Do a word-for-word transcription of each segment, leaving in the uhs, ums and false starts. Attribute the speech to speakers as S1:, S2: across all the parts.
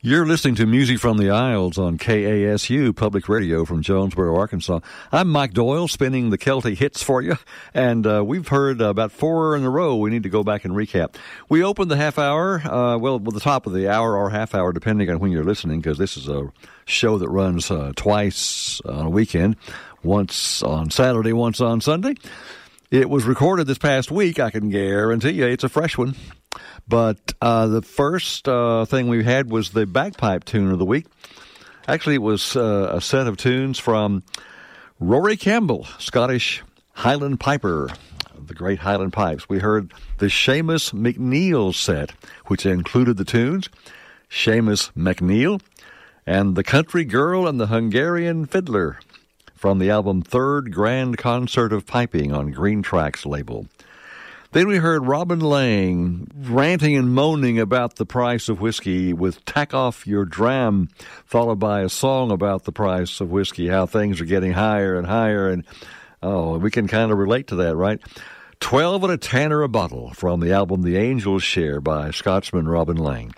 S1: You're listening to Music from the Isles on K A S U Public Radio from Jonesboro, Arkansas. I'm Mike Doyle, spinning the Celtic hits for you, and uh, we've heard uh, about four in a row. We need to go back and recap. We opened the half hour, uh, well, with the top of the hour or half hour, depending on when you're listening, because this is a show that runs uh, twice on a weekend, once on Saturday, once on Sunday. It was recorded this past week. I can guarantee you it's a fresh one. But uh, the first uh, thing we had was the bagpipe tune of the week. Actually, it was uh, a set of tunes from Rory Campbell, Scottish Highland piper, the great Highland pipes. We heard the Seamus McNeil set, which included the tunes Seamus McNeil and The Country Girl and the Hungarian Fiddler from the album Third Grand Concert of Piping on Green Tracks label. Then we heard Robin Lang ranting and moaning about the price of whiskey with Tack Off Your Dram, followed by a song about the price of whiskey, how things are getting higher and higher. And, oh, we can kind of relate to that, right? Twelve and a Tanner a Bottle from the album The Angel's Share by Scotsman Robin Lang.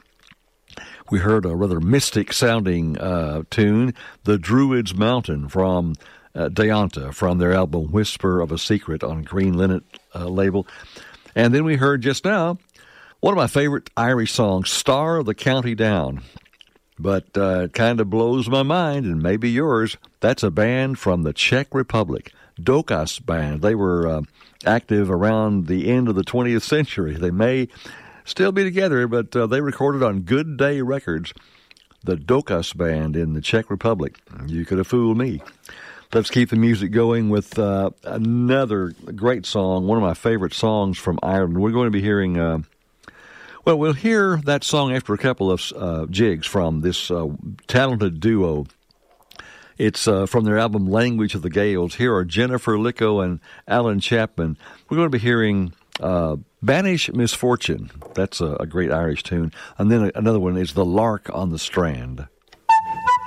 S1: We heard a rather mystic-sounding uh, tune, The Druid's Mountain from uh, Deonta, from their album Whisper of a Secret on Green Linnet uh, label. And then we heard just now one of my favorite Irish songs, Star of the County Down. But uh, it kind of blows my mind, and maybe yours. That's a band from the Czech Republic, Dokas Band. They were uh, active around the end of the twentieth century. They may still be together, but uh, they recorded on Good Day Records, the Dokas Band in the Czech Republic. You could have fooled me. Let's keep the music going with uh, another great song, one of my favorite songs from Ireland. We're going to be hearing, uh, well, we'll hear that song after a couple of uh, jigs from this uh, talented duo. It's uh, from their album Language of the Gales. Here are Jennifer Licko and Alan Chapman. We're going to be hearing uh, Banish Misfortune. That's a, a great Irish tune. And then another one is The Lark on the Strand.